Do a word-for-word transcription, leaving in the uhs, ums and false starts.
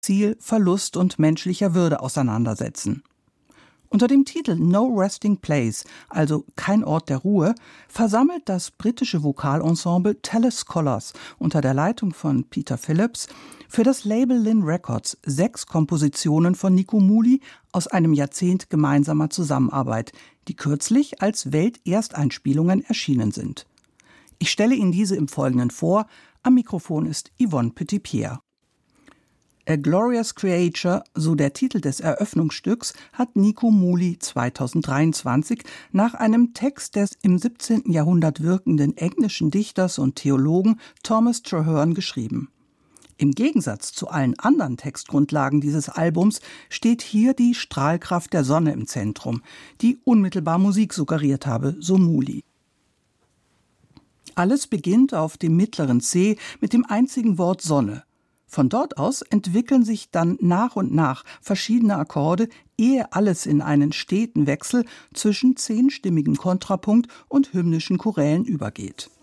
Ziel, Verlust und menschlicher Würde auseinandersetzen. Unter dem Titel No Resting Place, also kein Ort der Ruhe, versammelt das britische Vokalensemble Telescholars unter der Leitung von Peter Phillips für das Label Linn Records sechs Kompositionen von Nico Muhly aus einem Jahrzehnt gemeinsamer Zusammenarbeit, die kürzlich als Weltersteinspielungen erschienen sind. Ich stelle Ihnen diese im Folgenden vor. Am Mikrofon ist Yvonne Petitpierre. A Glorious Creature, so der Titel des Eröffnungsstücks, hat Nico Muhly zweitausenddreiundzwanzig nach einem Text des im siebzehnten Jahrhundert wirkenden englischen Dichters und Theologen Thomas Traherne geschrieben. Im Gegensatz zu allen anderen Textgrundlagen dieses Albums steht hier die Strahlkraft der Sonne im Zentrum, die unmittelbar Musik suggeriert habe, so Muhly. Alles beginnt auf dem mittleren C mit dem einzigen Wort Sonne. Von dort aus entwickeln sich dann nach und nach verschiedene Akkorde, ehe alles in einen steten Wechsel zwischen zehnstimmigem Kontrapunkt und hymnischen Chorälen übergeht.